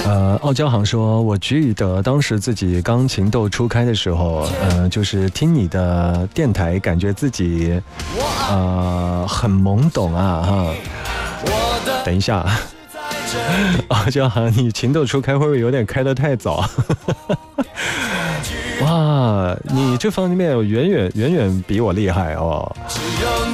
傲娇行说，我记得当时自己刚情窦初开的时候，就是听你的电台，感觉自己很懵懂啊哈。等一下，傲娇行，你情窦初开会不会有点开得太早？哇，你这方面远远比我厉害哦。